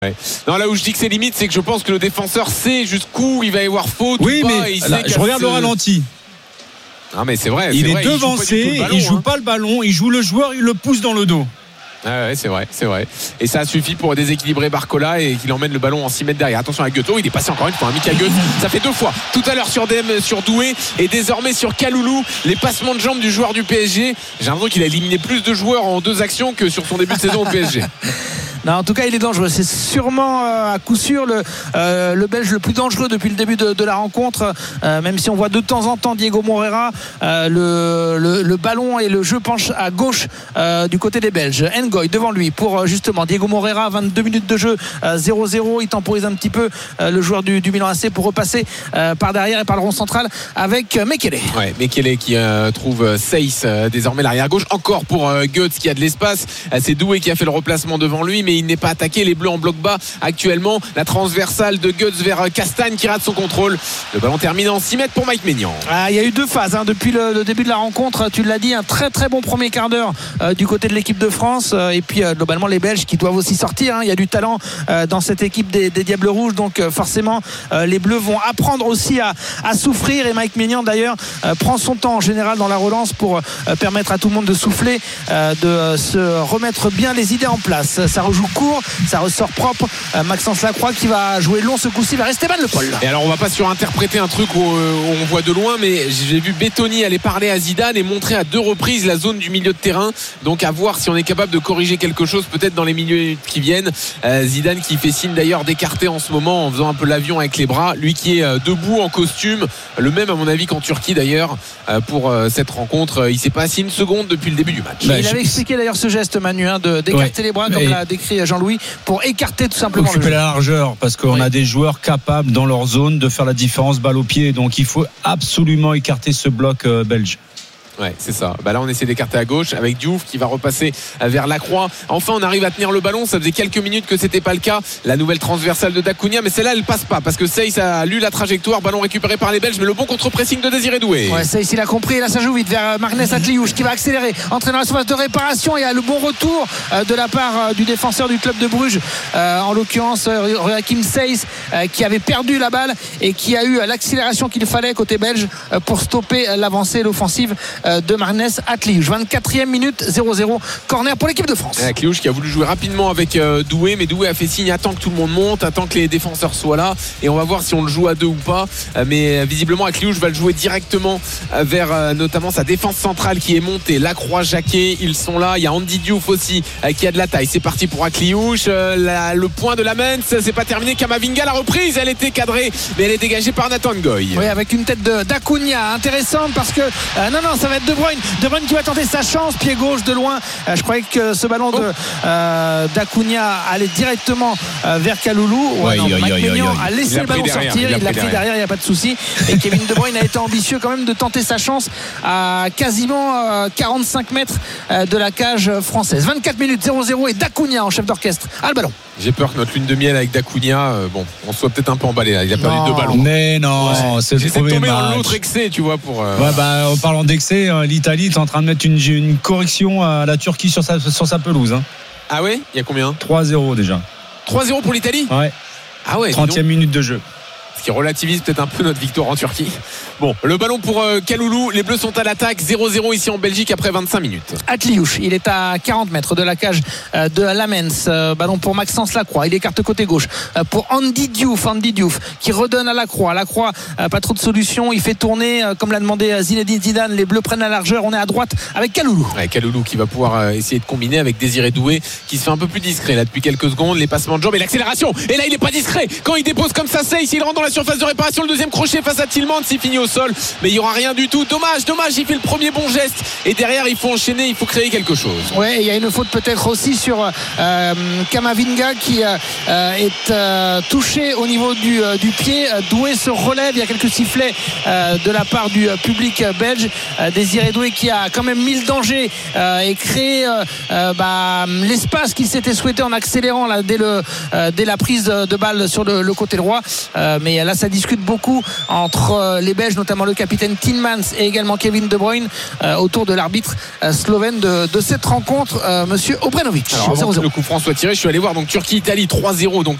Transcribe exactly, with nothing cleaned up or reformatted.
Ouais. Non, là où je dis que c'est limite, c'est que je pense que le défenseur sait jusqu'où il va y avoir faute. Oui, ou pas, mais il là, je regarde ce... le ralenti. Non, mais c'est vrai. Il c'est est vrai, devancé, il joue, hein. pas le ballon, il joue le joueur, il le pousse dans le dos. Ah ouais, c'est vrai, c'est vrai. Et ça suffit pour déséquilibrer Barcola et qu'il emmène le ballon en six mètres derrière. Attention à Goethe. Oh, il est passé encore une fois. Mika Goethe. Ça fait deux fois. Tout à l'heure sur Dem, sur Doué et désormais sur Kaloulou. Les passements de jambes du joueur du P S G. J'ai l'impression qu'il a éliminé plus de joueurs en deux actions que sur son début de saison au P S G. Non, en tout cas, il est dangereux. C'est sûrement euh, à coup sûr le, euh, le Belge le plus dangereux depuis le début de, de la rencontre. Euh, même si on voit de temps en temps Diego Moreira, euh, le, le, le ballon et le jeu penche à gauche euh, du côté des Belges. Ngoy devant lui pour euh, justement Diego Moreira. vingt-deux minutes de jeu, euh, zéro zéro. Il temporise un petit peu euh, le joueur du, du Milan A C pour repasser euh, par derrière et par le rond central avec euh, Mekele. Ouais, Mekele qui euh, trouve Seyss euh, désormais l'arrière gauche. Encore pour euh, Goethe qui a de l'espace. Euh, c'est Doué qui a fait le replacement devant lui, mais il n'est pas attaqué. Les Bleus en bloc bas actuellement. La transversale de Goetz vers Castagne qui rate son contrôle. Le ballon termine en six mètres pour Mike Maignan. Ah, il y a eu deux phases hein, depuis le, le début de la rencontre. Tu l'as dit, un très très bon premier quart d'heure euh, du côté de l'équipe de France. Euh, et puis euh, globalement les Belges qui doivent aussi sortir. Hein. Il y a du talent euh, dans cette équipe des, des Diables Rouges. Donc euh, forcément euh, les Bleus vont apprendre aussi à, à souffrir. Et Mike Maignan d'ailleurs euh, prend son temps en général dans la relance pour euh, permettre à tout le monde de souffler, euh, de euh, se remettre bien les idées en place. Ça rejoue court. Ça ressort propre. euh, Maxence Lacroix qui va jouer long ce coup-ci vers Esteban Le Paul. Et alors on va pas surinterpréter un truc où, où on voit de loin, mais j'ai vu Bettoni aller parler à Zidane et montrer à deux reprises la zone du milieu de terrain. Donc à voir si on est capable de corriger quelque chose peut-être dans les minutes qui viennent. euh, Zidane qui fait signe d'ailleurs d'écarter en ce moment en faisant un peu l'avion avec les bras, lui qui est euh, debout en costume, le même à mon avis qu'en Turquie d'ailleurs euh, pour euh, cette rencontre. Il s'est pas assis une seconde depuis le début du match. Bah, il avait expliqué d'ailleurs ce geste Manu hein, de, d'écarter ouais. les bras comme et... l'a décrit Jean-Louis pour écarter tout simplement occuper le jeu. La largeur parce qu'on oui. a des joueurs capables dans leur zone de faire la différence balle au pied, donc il faut absolument écarter ce bloc euh, belge. Ouais, c'est ça. Bah là, on essaie d'écarter à gauche avec Diouf qui va repasser vers Lacroix. Enfin, on arrive à tenir le ballon. Ça faisait quelques minutes que c'était pas le cas. La nouvelle transversale de Dacunia, mais celle-là, elle passe pas parce que Seyss a lu la trajectoire. Ballon récupéré par les Belges, mais le bon contre-pressing de Désiré Doué. Ouais, Seyss, il a compris. Et là, ça joue vite vers Magnès Atliouche qui va accélérer, entrer dans la surface de réparation. Il y a le bon retour euh, de la part euh, du défenseur du club de Bruges, euh, en l'occurrence euh, Joachim Seyss, euh, qui avait perdu la balle et qui a eu euh, l'accélération qu'il fallait côté belge euh, pour stopper euh, l'avancée, l'offensive euh, de Magnès Atliouche. vingt-quatrième minute, zéro zéro, corner pour l'équipe de France. Atliouche qui a voulu jouer rapidement avec euh, Doué, mais Doué a fait signe, attend que tout le monde monte, attend que les défenseurs soient là, et on va voir si on le joue à deux ou pas. Euh, mais euh, visiblement Atliouche va le jouer directement euh, vers euh, notamment sa défense centrale qui est montée. Lacroix, Jacquet, ils sont là. Il y a Andy Diouf aussi euh, qui a de la taille. C'est parti pour Atliouche. Euh, la, le point de la Mainz, c'est pas terminé. Kamavinga, la reprise, elle était cadrée, mais elle est dégagée par Nathan Ngoy. Oui, avec une tête de d'Acuna intéressante parce que euh, non non, ça va être De Bruyne. De Bruyne qui va tenter sa chance, pied gauche de loin. Euh, je croyais que ce ballon de euh, d'Acuna allait directement euh, vers Kaloulou. Ouais, non, Mike Maignan a laissé le ballon derrière, sortir, il l'a pris derrière, il n'y a pas de souci. Et Kevin De Bruyne a été ambitieux quand même de tenter sa chance à quasiment euh, quarante-cinq mètres euh, de la cage française. vingt-quatre minutes, zéro zéro et d'Acuna en chef d'orchestre a le ballon. J'ai peur que notre lune de miel avec Dacunia, euh, bon, on soit peut-être un peu emballé là. Il a perdu non, deux ballons. Mais non, ouais. c'est le J'essaie premier de tomber match. dans l'autre excès, tu vois, pour. Euh... Ouais, bah, en parlant d'excès, hein, l'Italie est en train de mettre une, une correction à la Turquie sur sa, sur sa pelouse. Hein. Ah ouais, il y a combien? trois zéro déjà. trois zéro pour l'Italie. Ouais. Ah ouais. trentième minute de jeu. Ce qui relativise peut-être un peu notre victoire en Turquie. Bon, le ballon pour euh, Kaloulou. Les Bleus sont à l'attaque. zéro zéro ici en Belgique après vingt-cinq minutes. Atliouche, il est à quarante mètres de la cage euh, de la Mainz. Euh, ballon pour Maxence Lacroix. Il écarte côté gauche euh, pour Andy Diouf. Andy Diouf qui redonne à Lacroix. Lacroix, euh, pas trop de solutions. Il fait tourner, euh, comme l'a demandé Zinedine Zidane. Les Bleus prennent la largeur. On est à droite avec Kaloulou. Ouais, Kaloulou qui va pouvoir euh, essayer de combiner avec Désiré Doué qui se fait un peu plus discret là depuis quelques secondes. Les passements de jambes et l'accélération. Et là, il n'est pas discret. Quand il dépose comme ça, Seyss, il rentre dans la surface de réparation. Le deuxième crochet face à Tillmans, il finit au sol, mais il n'y aura rien du tout. Dommage, dommage, il fait le premier bon geste et derrière il faut enchaîner, il faut créer quelque chose. Ouais, il y a une faute peut-être aussi sur euh, Kamavinga qui euh, est euh, touché au niveau du, euh, du pied. Doué se relève, il y a quelques sifflets euh, de la part du public belge. euh, Désiré Doué qui a quand même mis le danger euh, et créé euh, euh, bah, l'espace qu'il s'était souhaité en accélérant là, dès, le, euh, dès la prise de balle sur le, le côté droit. Euh, mais là ça discute beaucoup entre les Belges, notamment le capitaine Tielemans et également Kevin De Bruyne euh, autour de l'arbitre euh, slovène de, de cette rencontre, euh, monsieur Obrenovic. Alors, avant que le coup franc soit tiré, je suis allé voir donc Turquie-Italie trois zéro, donc